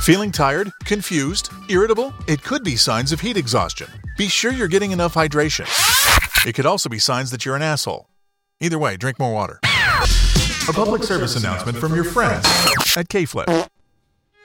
Feeling tired, confused, irritable? It could be signs of heat exhaustion. Be sure you're getting enough hydration. It could also be signs that you're an asshole. Either way, drink more water. A public service announcement from your friends at K-Flip.